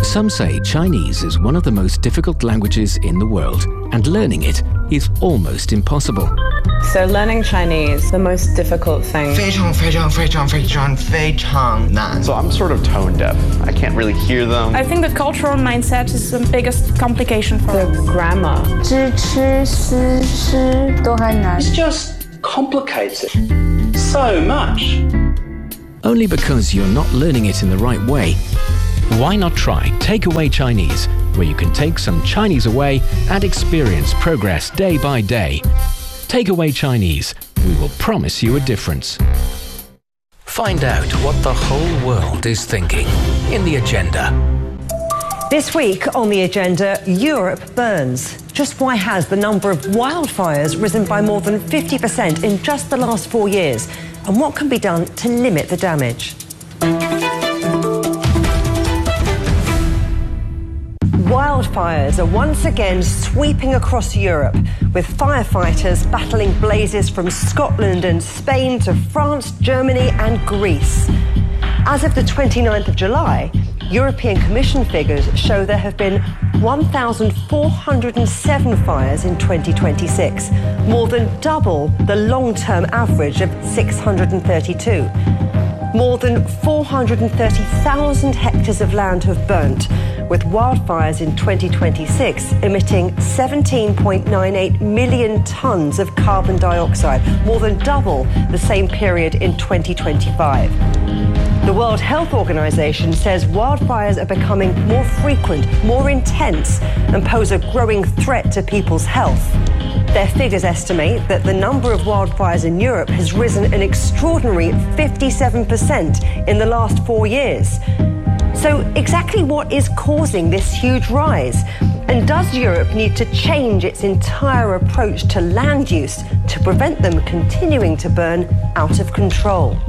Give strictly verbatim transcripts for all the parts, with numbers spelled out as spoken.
Some say Chinese is one of the most difficult languages in the world, and learning it is almost impossible. So learning Chinese, the most difficult thing. 非常非常非常非常非常难. So I'm sort of tone deaf. I can't really hear them. I think the cultural mindset is the biggest complication for the grammar. 知吃思诗都很难. It's just complicated so much. Only because you're not learning it in the right way. Why not try Takeaway Chinese, where you can take some Chinese away and experience progress day by day. Takeaway Chinese. We will promise you a difference. Find out what the whole world is thinking in The Agenda. This week on The Agenda, Europe burns. Just why has the number of wildfires risen by more than fifty percent in just the last four years? And what can be done to limit the damage? Wildfires are once again sweeping across Europe, with firefighters battling blazes from Scotland and Spain to France, Germany and Greece. As of the twenty-ninth of July, European Commission figures show there have been one thousand four hundred seven fires in twenty twenty-six, more than double the long-term average of six hundred thirty-two. More than four hundred thirty thousand hectares of land have burnt, with wildfires in twenty twenty-six emitting seventeen point nine eight million tonnes of carbon dioxide, more than double the same period in twenty twenty-five. The World Health Organization says wildfires are becoming more frequent, more intense, and pose a growing threat to people's health. Their figures estimate that the number of wildfires in Europe has risen an extraordinary fifty-seven percent in the last four years. So exactly what is causing this huge rise? And does Europe need to change its entire approach to land use to prevent them continuing to burn out of control?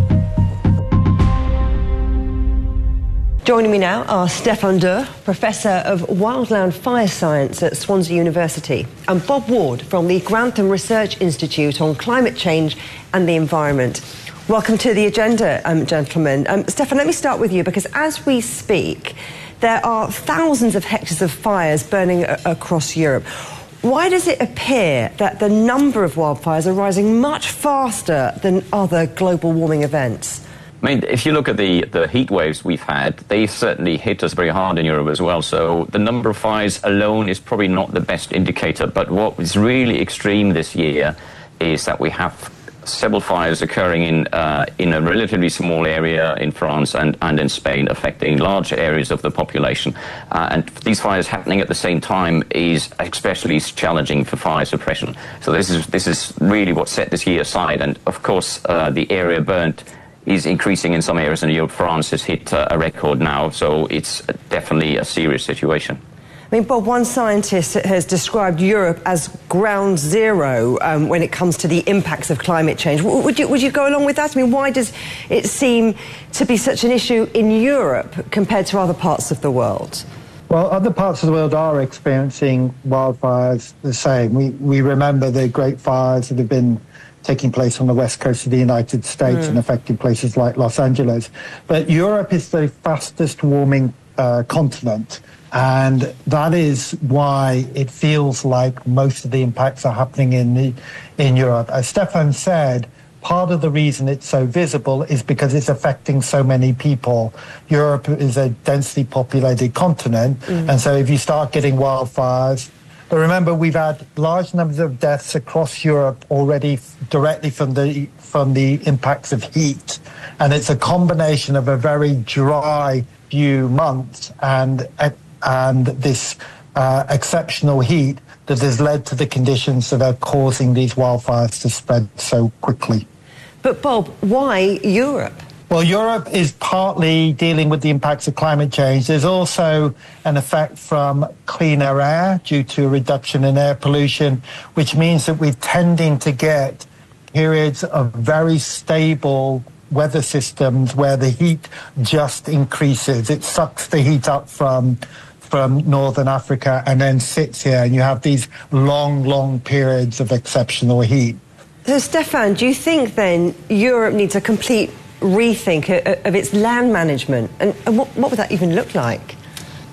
Joining me now are Stefan Dürr, Professor of Wildland Fire Science at Swansea University, and Bob Ward from the Grantham Research Institute on Climate Change and the Environment. Welcome to The Agenda, um, gentlemen. Um, Stefan, let me start with you, because as we speak, there are thousands of hectares of fires burning across Europe. Why does it appear that the number of wildfires are rising much faster than other global warming events? I mean, if you look at the, the heat waves we've had, they certainly hit us very hard in Europe as well. So the number of fires alone is probably not the best indicator. But what is really extreme this year is that we have several fires occurring in uh, in a relatively small area in France and, and in Spain, affecting large areas of the population. Uh, and these fires happening at the same time is especially challenging for fire suppression. So this is, this is really what set this year aside. And of course, uh, the area burnt is increasing in some areas in Europe. France has hit uh, a record now, so it's definitely a serious situation. I mean, Bob, one scientist has described Europe as ground zero um, when it comes to the impacts of climate change. Would you, would you go along with that? I mean, why does it seem to be such an issue in Europe compared to other parts of the world? Well, other parts of the world are experiencing wildfires the same. We, we remember the great fires that have been taking place on the west coast of the United States mm. and affecting places like Los Angeles. But Europe is the fastest warming uh, continent, and that is why it feels like most of the impacts are happening in the, in Europe. As Stefan said, part of the reason it's so visible is because it's affecting so many people. Europe is a densely populated continent, mm. and so if you start getting wildfires, but remember, we've had large numbers of deaths across Europe already directly from the from the impacts of heat. And it's a combination of a very dry few months and, and this uh, exceptional heat that has led to the conditions that are causing these wildfires to spread so quickly. But Bob, why Europe? Well, Europe is partly dealing with the impacts of climate change. There's also an effect from cleaner air due to a reduction in air pollution, which means that we're tending to get periods of very stable weather systems where the heat just increases. It sucks the heat up from from northern Africa and then sits here, and you have these long, long periods of exceptional heat. So, Stefan, do you think then Europe needs a complete rethink of its land management, and, and what, what would that even look like?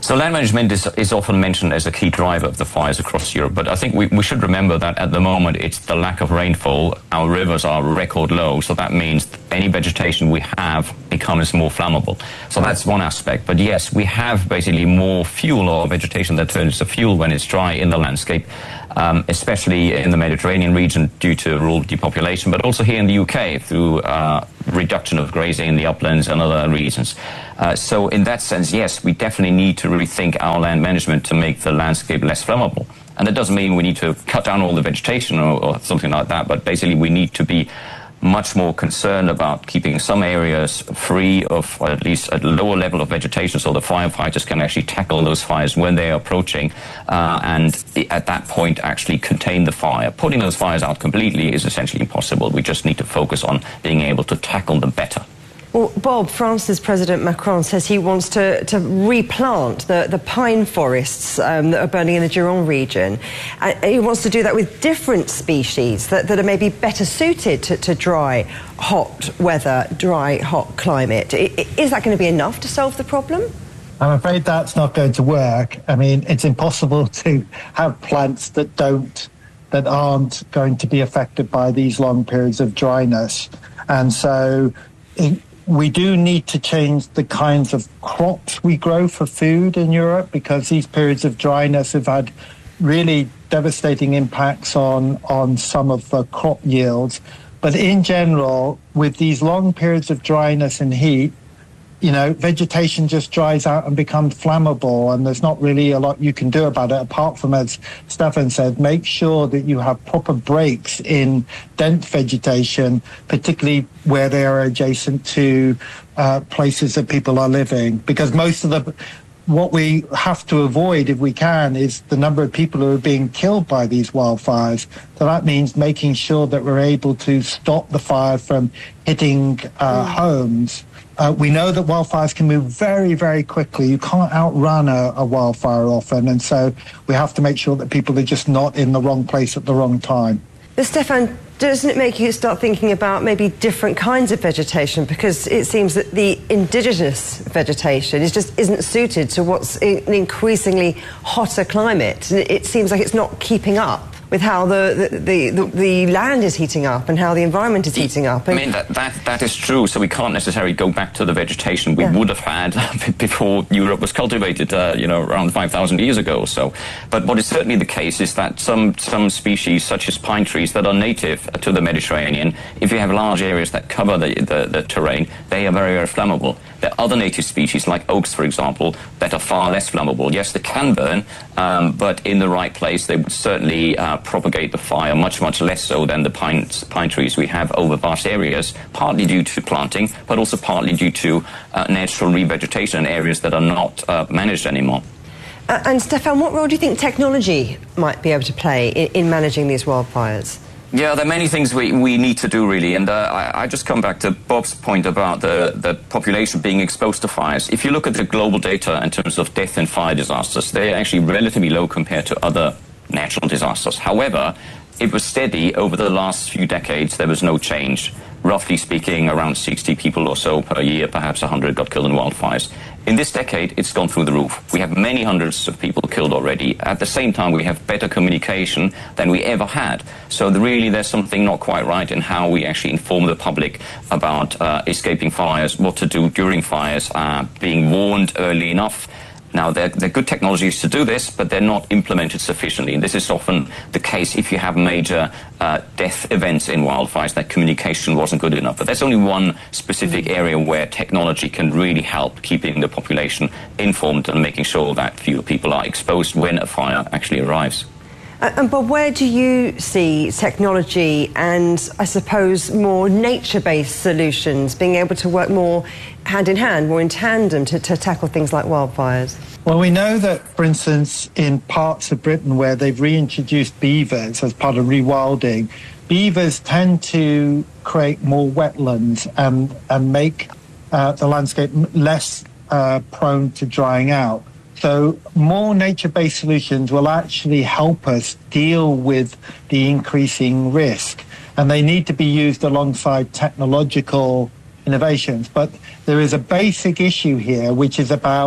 So land management is, is often mentioned as a key driver of the fires across Europe, but I think we, we should remember that at the moment it's the lack of rainfall. Our rivers are record low, so that means any vegetation we have becomes more flammable. So that's one aspect. But yes, we have basically more fuel or vegetation that turns to fuel when it's dry in the landscape, um, especially in the Mediterranean region due to rural depopulation, but also here in the U K through uh, reduction of grazing in the uplands and other reasons. Uh, so in that sense, yes, we definitely need to rethink our land management to make the landscape less flammable. And that doesn't mean we need to cut down all the vegetation or, or something like that, but basically we need to be much more concerned about keeping some areas free of, or at least at a lower level of vegetation, so the firefighters can actually tackle those fires when they are approaching, uh, and at that point actually contain the fire. Putting those fires out completely is essentially impossible. We just need to focus on being able to tackle them better. Well, Bob, France's President Macron says he wants to, to replant the, the pine forests um, that are burning in the Gironde region. Uh, he wants to do that with different species that, that are maybe better suited to, to dry, hot weather, dry, hot climate. I, is that going to be enough to solve the problem? I'm afraid that's not going to work. I mean, it's impossible to have plants that don't, that aren't going to be affected by these long periods of dryness. And so it, we do need to change the kinds of crops we grow for food in Europe, because these periods of dryness have had really devastating impacts on, on some of the crop yields. But in general, with these long periods of dryness and heat, you know, vegetation just dries out and becomes flammable, and there's not really a lot you can do about it, apart from, as Stefan said, make sure that you have proper breaks in dense vegetation, particularly where they are adjacent to uh, places that people are living. Because most of the, what we have to avoid, if we can, is the number of people who are being killed by these wildfires. So that means making sure that we're able to stop the fire from hitting uh, mm. homes. Uh, we know that wildfires can move very, very quickly. You can't outrun a, a wildfire often, and so we have to make sure that people are just not in the wrong place at the wrong time. But Stefan, doesn't it make you start thinking about maybe different kinds of vegetation? Because it seems that the indigenous vegetation is just isn't suited to what's an increasingly hotter climate. It seems like it's not keeping up with how the, the, the, the land is heating up and how the environment is heating up. I mean, that, that, that is true, so we can't necessarily go back to the vegetation we yeah. would have had before Europe was cultivated, uh, you know, around five thousand years ago or so. But what is certainly the case is that some, some species, such as pine trees, that are native to the Mediterranean, if you have large areas that cover the, the, the terrain, they are very, very flammable. There are other native species, like oaks, for example, that are far less flammable. Yes, they can burn, um, but in the right place, they would certainly uh, propagate the fire much, much less so than the pine, pine trees we have over vast areas, partly due to planting, but also partly due to uh, natural revegetation in areas that are not uh, managed anymore. Uh, and Stefan, what role do you think technology might be able to play in, in managing these wildfires? Yeah, there are many things we, we need to do, really, and uh, I, I just come back to Bob's point about the, the population being exposed to fires. If you look at the global data in terms of death and fire disasters, they're actually relatively low compared to other natural disasters. However, it was steady over the last few decades. There was no change. Roughly speaking, around sixty people or so per year, perhaps one hundred got killed in wildfires. In this decade, it's gone through the roof. We have many hundreds of people killed already. At the same time, we have better communication than we ever had. So the, really, there's something not quite right in how we actually inform the public about uh, escaping fires, what to do during fires, uh, being warned early enough. Now, there are good technologies to do this, but they're not implemented sufficiently. And this is often the case if you have major uh, death events in wildfires, that communication wasn't good enough. But there's only one specific area where technology can really help keeping the population informed and making sure that fewer people are exposed when a fire actually arrives. Uh, and Bob, where do you see technology and, I suppose, more nature-based solutions being able to work more hand-in-hand, more in tandem to, to tackle things like wildfires? Well, we know that, for instance, in parts of Britain where they've reintroduced beavers as part of rewilding, beavers tend to create more wetlands and, and make uh, the landscape less uh, prone to drying out. So more nature-based solutions will actually help us deal with the increasing risk, and they need to be used alongside technological innovations. But there is a basic issue here, which is about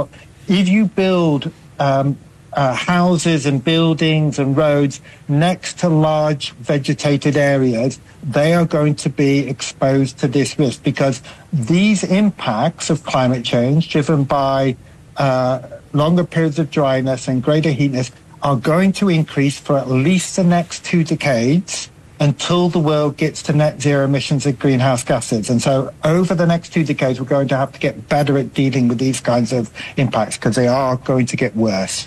if you build um, uh, houses and buildings and roads next to large vegetated areas, they are going to be exposed to this risk, because these impacts of climate change driven by uh, longer periods of dryness and greater heatness are going to increase for at least the next two decades until the world gets to net zero emissions of greenhouse gases. And so over the next two decades, we're going to have to get better at dealing with these kinds of impacts, because they are going to get worse.